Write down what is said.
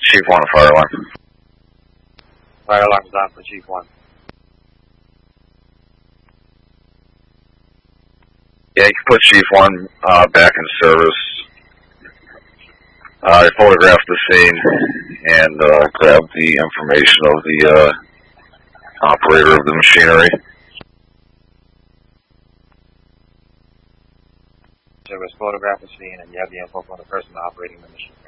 Chief 1, fire alarm. Fire alarm is on for Chief 1. Yeah, you can put Chief 1 back in service. I photographed the scene and grabbed the information of the operator of the machinery. Service photograph the scene and you have the info from the person operating the machine.